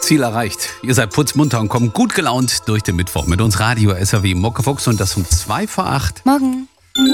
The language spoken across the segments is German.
Ziel erreicht. Ihr seid putzmunter und kommt gut gelaunt durch den Mittwoch mit uns Radio SAW Muckefuchs und das um 7:55. Morgen.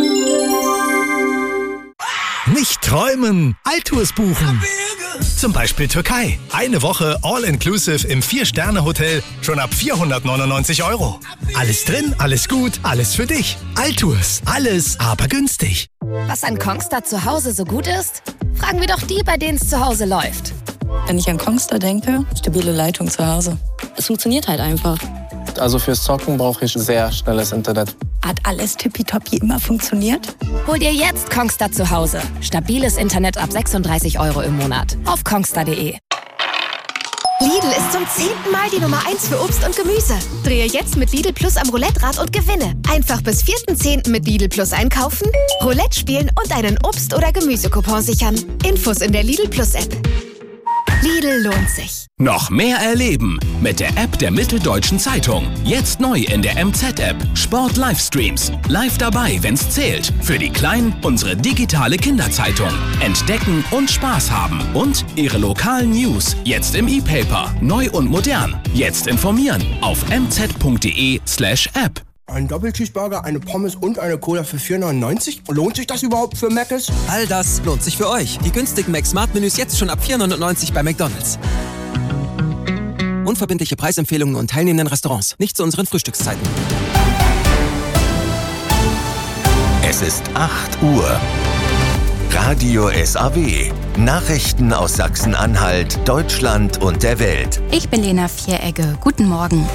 Nicht träumen, Altours buchen. Zum Beispiel Türkei. Eine Woche All-Inclusive im 4-Sterne-Hotel schon ab 499 €. Alles drin, alles gut, alles für dich. Altours. Alles, aber günstig. Was an Kongstar zu Hause so gut ist? Fragen wir doch die, bei denen es zu Hause läuft. Wenn ich an Kongstar denke, stabile Leitung zu Hause. Es funktioniert halt einfach. Also fürs Zocken brauche ich sehr schnelles Internet. Hat alles tippitoppi immer funktioniert? Hol dir jetzt Kongstar zu Hause. Stabiles Internet ab 36 € im Monat. Auf kongstar.de. Lidl ist zum 10. Mal die Nummer 1 für Obst und Gemüse. Drehe jetzt mit Lidl Plus am Roulette-Rad und gewinne. Einfach bis 4.10. mit Lidl Plus einkaufen, Roulette spielen und einen Obst- oder Gemüsecoupon sichern. Infos in der Lidl Plus App. Lidl lohnt sich. Noch mehr erleben mit der App der Mitteldeutschen Zeitung. Jetzt neu in der MZ-App. Sport-Livestreams. Live dabei, wenn's zählt. Für die Kleinen unsere digitale Kinderzeitung. Entdecken und Spaß haben. Und ihre lokalen News. Jetzt im E-Paper. Neu und modern. Jetzt informieren auf mz.de/app. Ein Doppelcheeseburger, eine Pommes und eine Cola für 4,99? Lohnt sich das überhaupt für Mc's? All das lohnt sich für euch. Die günstigen Mac-Smart-Menüs jetzt schon ab 4,99 bei McDonald's. Unverbindliche Preisempfehlungen und teilnehmenden Restaurants. Nicht zu unseren Frühstückszeiten. Es ist 8 Uhr. Radio SAW. Nachrichten aus Sachsen-Anhalt, Deutschland und der Welt. Ich bin Lena Vieregge. Guten Morgen.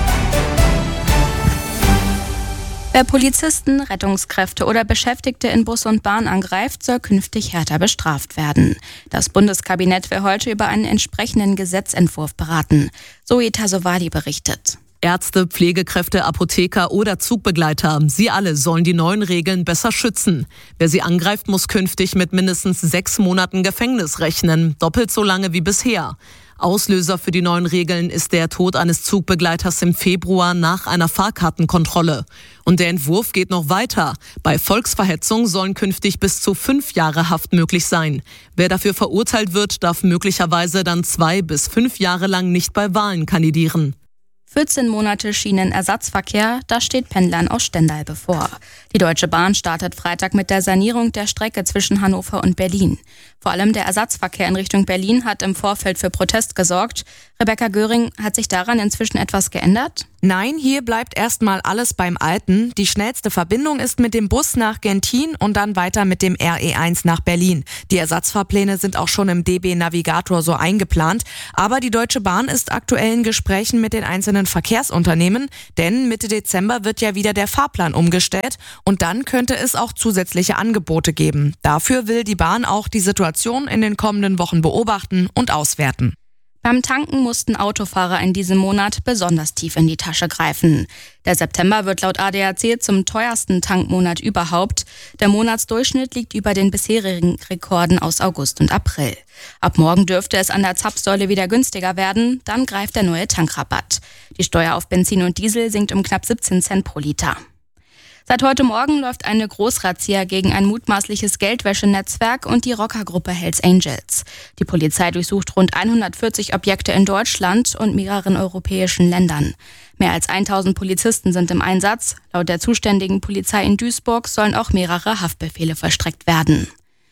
Wer Polizisten, Rettungskräfte oder Beschäftigte in Bus und Bahn angreift, soll künftig härter bestraft werden. Das Bundeskabinett will heute über einen entsprechenden Gesetzentwurf beraten. Zoe Tasovali berichtet. Ärzte, Pflegekräfte, Apotheker oder Zugbegleiter, sie alle sollen die neuen Regeln besser schützen. Wer sie angreift, muss künftig mit mindestens 6 Monaten Gefängnis rechnen, doppelt so lange wie bisher. Auslöser für die neuen Regeln ist der Tod eines Zugbegleiters im Februar nach einer Fahrkartenkontrolle. Und der Entwurf geht noch weiter. Bei Volksverhetzung sollen künftig bis zu 5 Jahre Haft möglich sein. Wer dafür verurteilt wird, darf möglicherweise dann 2 bis 5 Jahre lang nicht bei Wahlen kandidieren. 14 Monate Schienenersatzverkehr, das steht Pendlern aus Stendal bevor. Die Deutsche Bahn startet Freitag mit der Sanierung der Strecke zwischen Hannover und Berlin. Vor allem der Ersatzverkehr in Richtung Berlin hat im Vorfeld für Protest gesorgt. Rebecca Göring, hat sich daran inzwischen etwas geändert? Nein, hier bleibt erstmal alles beim Alten. Die schnellste Verbindung ist mit dem Bus nach Gentin und dann weiter mit dem RE1 nach Berlin. Die Ersatzfahrpläne sind auch schon im DB Navigator so eingeplant. Aber die Deutsche Bahn ist aktuell in Gesprächen mit den einzelnen Verkehrsunternehmen, denn Mitte Dezember wird ja wieder der Fahrplan umgestellt und dann könnte es auch zusätzliche Angebote geben. Dafür will die Bahn auch die Situation in den kommenden Wochen beobachten und auswerten. Beim Tanken mussten Autofahrer in diesem Monat besonders tief in die Tasche greifen. Der September wird laut ADAC zum teuersten Tankmonat überhaupt. Der Monatsdurchschnitt liegt über den bisherigen Rekorden aus August und April. Ab morgen dürfte es an der Zapfsäule wieder günstiger werden, dann greift der neue Tankrabatt. Die Steuer auf Benzin und Diesel sinkt um knapp 17 Cent pro Liter. Seit heute Morgen läuft eine Großrazzia gegen ein mutmaßliches Geldwäschenetzwerk und die Rockergruppe Hells Angels. Die Polizei durchsucht rund 140 Objekte in Deutschland und mehreren europäischen Ländern. Mehr als 1000 Polizisten sind im Einsatz. Laut der zuständigen Polizei in Duisburg sollen auch mehrere Haftbefehle vollstreckt werden.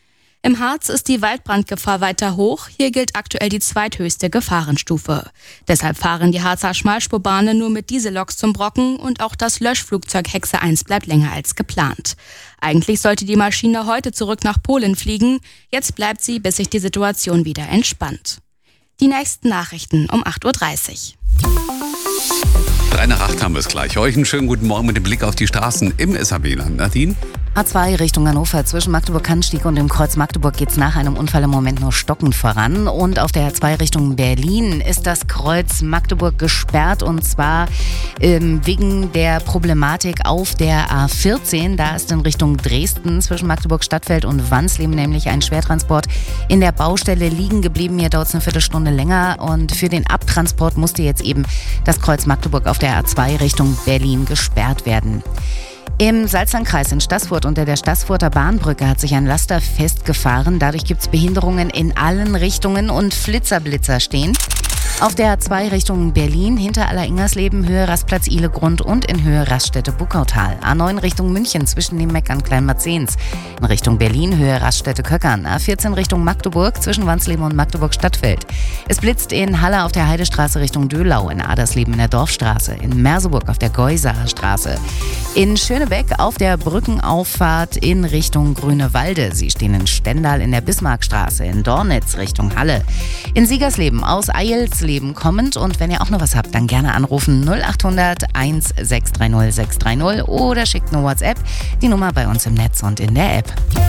Im Harz ist die Waldbrandgefahr weiter hoch. Hier gilt aktuell die zweithöchste Gefahrenstufe. Deshalb fahren die Harzer Schmalspurbahnen nur mit Dieselloks zum Brocken und auch das Löschflugzeug Hexe 1 bleibt länger als geplant. Eigentlich sollte die Maschine heute zurück nach Polen fliegen. Jetzt bleibt sie, bis sich die Situation wieder entspannt. Die nächsten Nachrichten um 8:30 Uhr. 7:03 haben wir es gleich. Euch einen schönen guten Morgen mit dem Blick auf die Straßen im SAW-Land. Nadine? A2 Richtung Hannover. Zwischen Magdeburg-Kannstieg und dem Kreuz Magdeburg geht es nach einem Unfall im Moment nur stockend voran. Und auf der A2 Richtung Berlin ist das Kreuz Magdeburg gesperrt. Und zwar wegen der Problematik auf der A14. Da ist in Richtung Dresden zwischen Magdeburg-Stadtfeld und Wansleben nämlich ein Schwertransport in der Baustelle liegen geblieben. Hier dauert es eine Viertelstunde länger. Und für den Abtransport musste jetzt eben das Kreuz Magdeburg auf der A2 Richtung Berlin gesperrt werden. Im Salzlandkreis in Staßfurt unter der Staßfurter Bahnbrücke hat sich ein Laster festgefahren. Dadurch gibt es Behinderungen in allen Richtungen und Flitzer stehen. Auf der A2 Richtung Berlin, hinter Aller-Ingersleben, Höhe Rastplatz Ihlegrund und in Höhe Raststätte Buckautal. A9 Richtung München zwischen dem Meck und Kleinmarzens. In Richtung Berlin, Höhe Raststätte Köckern. A14 Richtung Magdeburg zwischen Wansleben und Magdeburg Stadtfeld. Es blitzt in Halle auf der Heidestraße Richtung Dölau, in Adersleben in der Dorfstraße, in Merseburg auf der Geusacher Straße. In Schönebeck auf der Brückenauffahrt in Richtung Grünewalde. Sie stehen in Stendal in der Bismarckstraße, in Dornitz Richtung Halle. In Siegersleben aus Eilsleben kommend, und wenn ihr auch noch was habt, dann gerne anrufen 0800 1630 630 oder schickt eine WhatsApp, die Nummer bei uns im Netz und in der App.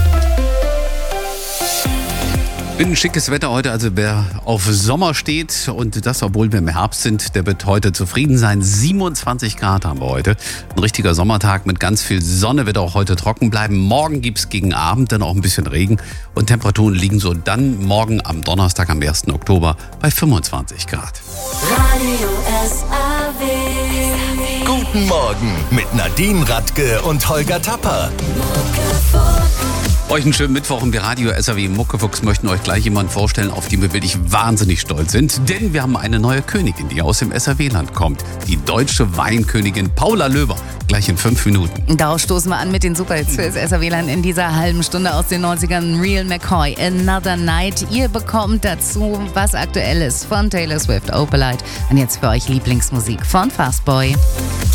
Ein schickes Wetter heute, also wer auf Sommer steht und das, obwohl wir im Herbst sind, der wird heute zufrieden sein. 27 Grad haben wir heute. Ein richtiger Sommertag mit ganz viel Sonne, wird auch heute trocken bleiben. Morgen gibt es gegen Abend dann auch ein bisschen Regen und Temperaturen liegen so dann morgen am Donnerstag, am 1. Oktober bei 25 Grad. Radio SAW. Guten Morgen mit Nadine Radke und Holger Tapper. Euch einen schönen Mittwoch und wir Radio SAW Muckefuchs möchten euch gleich jemanden vorstellen, auf den wir wirklich wahnsinnig stolz sind. Denn wir haben eine neue Königin, die aus dem SAW-Land kommt. Die deutsche Weinkönigin Paula Löber. Gleich in 5 Minuten. Darauf stoßen wir an mit den Superhits für das SAW-Land in dieser halben Stunde aus den 90ern. Real McCoy, Another Night. Ihr bekommt dazu was Aktuelles von Taylor Swift, Opalite. Und jetzt für euch Lieblingsmusik von Fastboy.